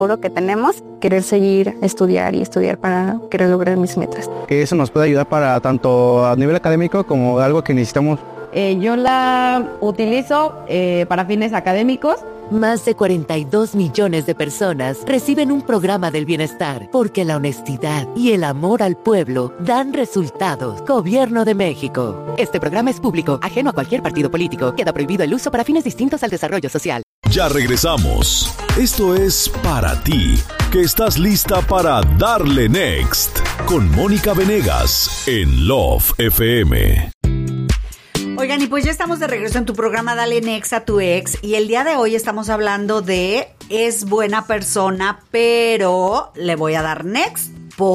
Lo que tenemos, querer seguir estudiar y estudiar para querer lograr mis metas. Eso nos puede ayudar para tanto a nivel académico como algo que necesitamos. Yo la utilizo para fines académicos. Más de 42 millones de personas reciben un programa del bienestar porque la honestidad y el amor al pueblo dan resultados. Gobierno de México. Este programa es público, ajeno a cualquier partido político. Queda prohibido el uso para fines distintos al desarrollo social. Ya regresamos. Esto es para ti, que estás lista para darle next con Mónica Venegas en Love FM. Oigan, y pues ya estamos de regreso en tu programa Dale Next a tu ex, y el día de hoy estamos hablando de es buena persona, pero le voy a dar next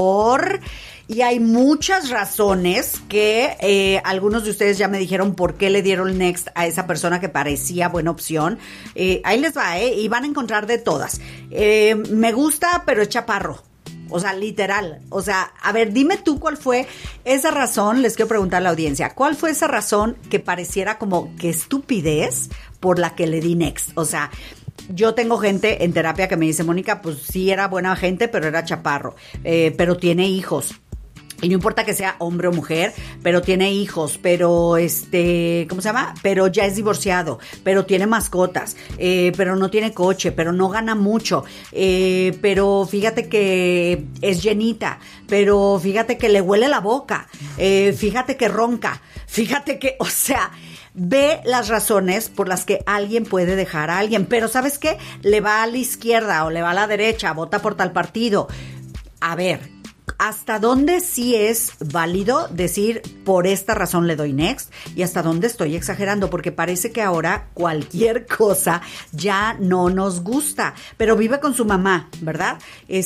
y hay muchas razones que algunos de ustedes ya me dijeron por qué le dieron next a esa persona que parecía buena opción. Ahí les va, y van a encontrar de todas. Me gusta, pero es chaparro. O sea, literal. O sea, a ver, dime tú cuál fue esa razón. Les quiero preguntar a la audiencia, ¿cuál fue esa razón que pareciera como que estupidez por la que le di next? O sea, yo tengo gente en terapia que me dice, Mónica, pues sí era buena gente, pero era chaparro, pero tiene hijos. Y no importa que sea hombre o mujer, pero tiene hijos, pero ¿cómo se llama? Pero ya es divorciado, pero tiene mascotas, pero no tiene coche, pero no gana mucho, pero fíjate que es llenita, pero fíjate que le huele la boca, fíjate que ronca, fíjate que, o sea, ve las razones por las que alguien puede dejar a alguien, pero ¿sabes qué? Le va a la izquierda o le va a la derecha, vota por tal partido. A ver, ¿hasta dónde sí es válido decir por esta razón le doy next? Y hasta dónde estoy exagerando, porque parece que ahora cualquier cosa ya no nos gusta. Pero vive con su mamá, ¿verdad?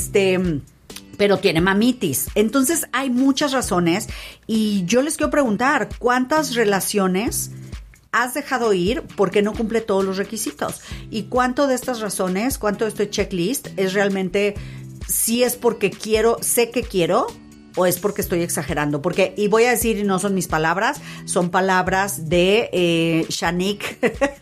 Pero tiene mamitis. Entonces hay muchas razones y yo les quiero preguntar, ¿cuántas relaciones has dejado ir porque no cumple todos los requisitos? ¿Y cuánto de estas razones, cuánto de este checklist es realmente si es porque sé que quiero o es porque estoy exagerando? Porque, y voy a decir, y no son mis palabras, son palabras de Shanique.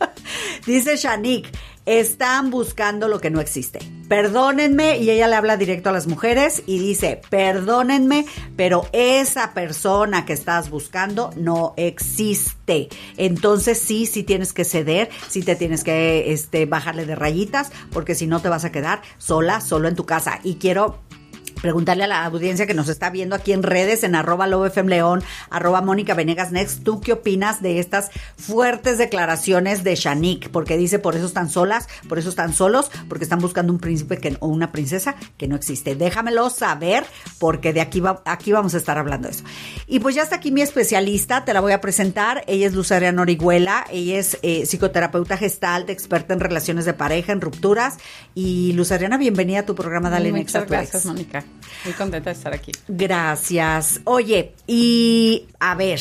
Dice Shanique, están buscando lo que no existe. Perdónenme, y ella le habla directo a las mujeres y dice, perdónenme, pero esa persona que estás buscando no existe. Entonces sí tienes que ceder, sí te tienes que bajarle de rayitas, porque si no te vas a quedar solo en tu casa. Y quiero preguntarle a la audiencia que nos está viendo aquí en redes, en @LoveFMLeón, @Mónica Venegas Next, ¿tú qué opinas de estas fuertes declaraciones de Shanique? Porque dice, por eso están solas, por eso están solos, porque están buscando un príncipe o una princesa que no existe. Déjamelo saber, porque de aquí vamos a estar hablando de eso. Y pues ya está aquí mi especialista, te la voy a presentar. Ella es Luz Adriana Orihuela, ella es psicoterapeuta gestalt, experta en relaciones de pareja, en rupturas. Y Luz Adriana, bienvenida a tu programa Dale Next a tu ex. Gracias, Mónica. Muy contenta de estar aquí. Gracias. Oye, y a ver,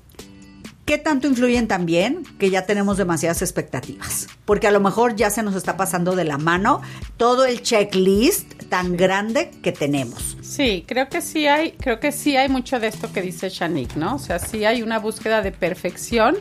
¿qué tanto influyen también que ya tenemos demasiadas expectativas? Porque a lo mejor ya se nos está pasando de la mano todo el checklist tan grande que tenemos. Sí, creo que sí hay mucho de esto que dice Shanique, ¿no? O sea, sí hay una búsqueda de perfección,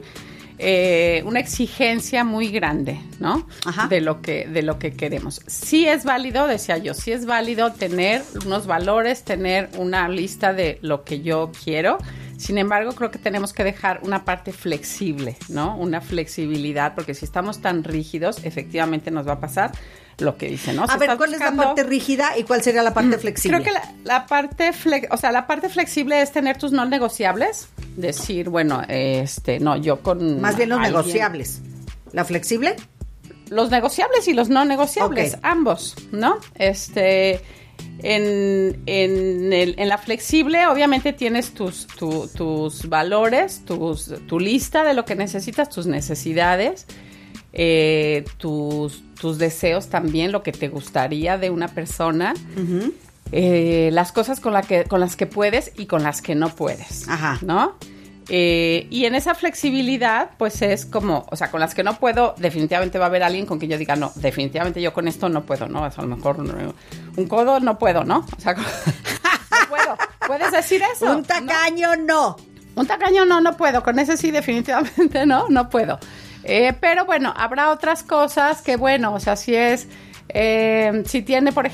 una exigencia muy grande, ¿no? Ajá. de lo que queremos. Sí es válido, decía yo, sí es válido tener unos valores, tener una lista de lo que yo quiero. Sin embargo, creo que tenemos que dejar una parte flexible, ¿no? Una flexibilidad, porque si estamos tan rígidos, efectivamente nos va a pasar lo que dice, ¿no? A ver, ¿cuál es la parte rígida y cuál sería la parte flexible? Creo que la parte flexible es tener tus no negociables. Decir, bueno, no, yo con más bien los negociables. ¿La flexible? Los negociables y los no negociables, okay. Ambos, ¿no? En la flexible, obviamente tienes tus valores, tu lista de lo que necesitas, tus necesidades, tus deseos también, lo que te gustaría de una persona, uh-huh. Las cosas con las que puedes y con las que no puedes, ajá. ¿No? Y en esa flexibilidad, pues es como, o sea, con las que no puedo, definitivamente va a haber alguien con quien yo diga, no, definitivamente yo con esto no puedo, ¿no? O sea, a lo mejor un codo no puedo, ¿no? O sea, no puedo. ¿Puedes decir eso? Un tacaño no. Un tacaño no puedo. Con ese sí, definitivamente no puedo. Pero bueno, habrá otras cosas que, bueno, o sea, si es Si tiene, por